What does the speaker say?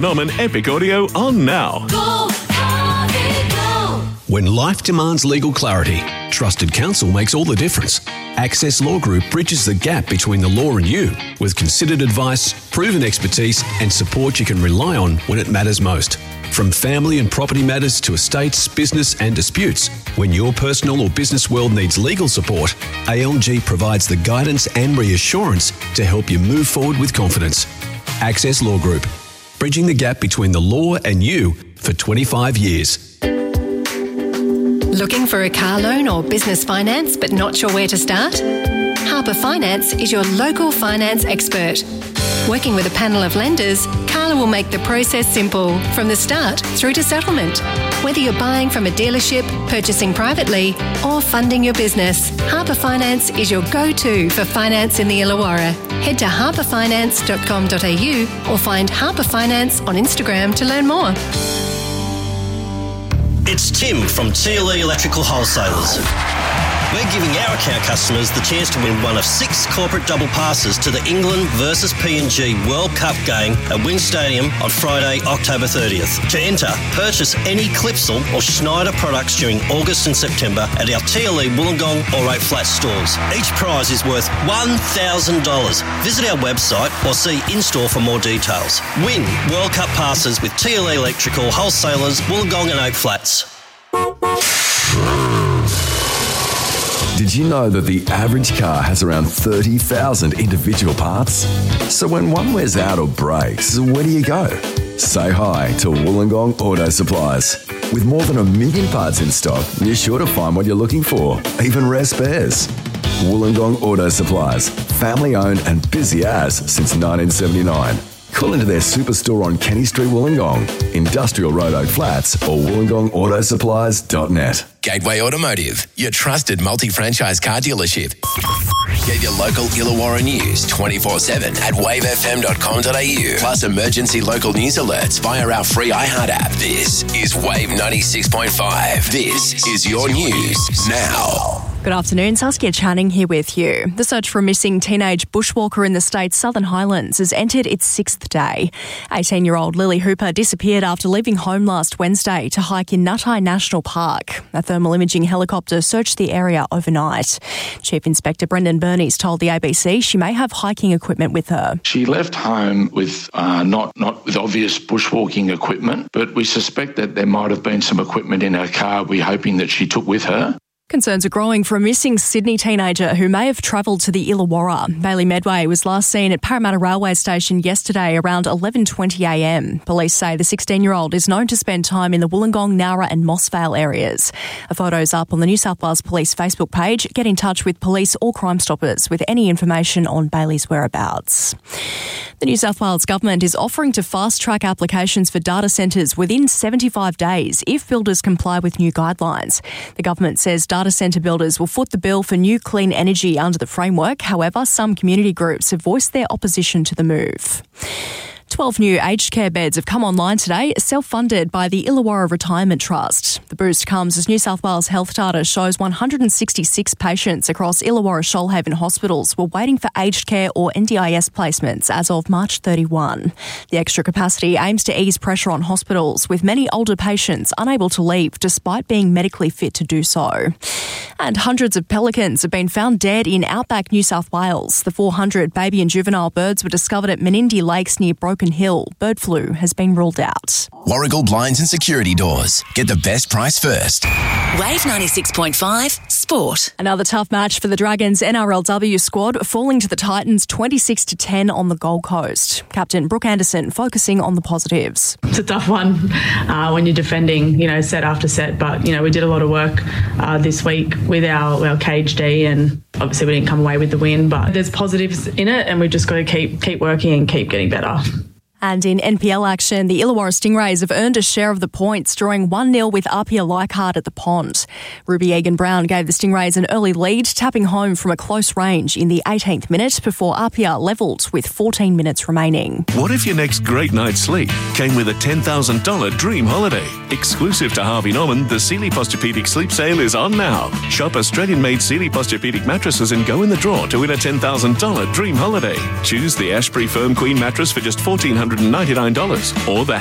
Norman Epic Audio on now. Go, Harvey, go! When life demands legal clarity, trusted counsel makes all the difference. Access Law Group bridges the gap between the law and you with considered advice, proven expertise and support you can rely on when it matters most. From family and property matters to estates, business and disputes, when your personal or business world needs legal support, ALG provides the guidance and reassurance to help you move forward with confidence. Access Law Group, bridging the gap between the law and you for 25 years. Looking for a car loan or business finance but not sure where to start? Harper Finance is your local finance expert. Working with a panel of lenders, Carla will make the process simple from the start through to settlement. Whether you're buying from a dealership, purchasing privately or funding your business, Harper Finance is your go-to for finance in the Illawarra. Head to harperfinance.com.au or find Harper Finance on Instagram to learn more. It's Tim from TLE Electrical Wholesalers. We're giving our account customers the chance to win one of 6 corporate double passes to the England versus PNG World Cup game at Wynn Stadium on Friday, October 30th. To enter, purchase any Clipsal or Schneider products during August and September at our TLE Wollongong or Oak Flat stores. Each prize is worth $1,000. Visit our website or see in-store for more details. Win World Cup passes with TLE Electrical Wholesalers, Wollongong and Oak Flats. Did you know that the average car has around 30,000 individual parts? So when one wears out or breaks, where do you go? Say hi to Wollongong Auto Supplies. With more than 1 million parts in stock, you're sure to find what you're looking for, even rare spares. Wollongong Auto Supplies, family owned and busy as since 1979. Call into their superstore on Kenny Street, Wollongong, Industrial Road, Oak Flats, or wollongongautoSupplies.net. Gateway Automotive, your trusted multi-franchise car dealership. Get your local Illawarra news 24/7 at wavefm.com.au. Plus emergency local news alerts via our free iHeart app. This is Wave 96.5. This is your news now. Good afternoon, Saskia Channing here with you. The search for a missing teenage bushwalker in the state's Southern Highlands has entered its 6th day. 18-year-old Lily Hooper disappeared after leaving home last Wednesday to hike in Nutai National Park. A thermal imaging helicopter searched the area overnight. Chief Inspector Brendan Bernies told the ABC she may have hiking equipment with her. She left home with not with obvious bushwalking equipment, but we suspect that there might have been some equipment in her car we're hoping that she took with her. Concerns are growing for a missing Sydney teenager who may have travelled to the Illawarra. Bailey Medway was last seen at Parramatta Railway Station yesterday around 11:20am. Police say the 16-year-old is known to spend time in the Wollongong, Nowra and Mossvale areas. A photo's up on the New South Wales Police Facebook page. Get in touch with police or Crime Stoppers with any information on Bailey's whereabouts. The New South Wales Government is offering to fast-track applications for data centres within 75 days if builders comply with new guidelines. The government says data centre builders will foot the bill for new clean energy under the framework. However, some community groups have voiced their opposition to the move. 12 new aged care beds have come online today, self-funded by the Illawarra Retirement Trust. The boost comes as New South Wales health data shows 166 patients across Illawarra Shoalhaven hospitals were waiting for aged care or NDIS placements as of March 31. The extra capacity aims to ease pressure on hospitals, with many older patients unable to leave despite being medically fit to do so. And hundreds of pelicans have been found dead in outback New South Wales. The 400 baby and juvenile birds were discovered at Menindee Lakes near Broken Hill. Bird flu has been ruled out. Warragul Blinds and Security Doors. Get the best price first. Wave 96.5 Sport. Another tough match for the Dragons NRLW squad, falling to the Titans 26-10 on the Gold Coast. Captain Brooke Anderson focusing on the positives. It's a tough one when you're defending, set after set, but, we did a lot of work this week with our cage D, and obviously we didn't come away with the win, but there's positives in it and we've just got to keep working and keep getting better. And in NPL action, the Illawarra Stingrays have earned a share of the points, drawing 1-0 with Apia Leichhardt at the Pond. Ruby Egan-Brown gave the Stingrays an early lead, tapping home from a close range in the 18th minute before Apia levelled with 14 minutes remaining. What if your next great night's sleep came with a $10,000 dream holiday? Exclusive to Harvey Norman, the Sealy Posturepedic Sleep Sale is on now. Shop Australian-made Sealy Posturepedic mattresses and go in the draw to win a $10,000 dream holiday. Choose the Ashbury Firm Queen mattress for just $1,400 $299, or the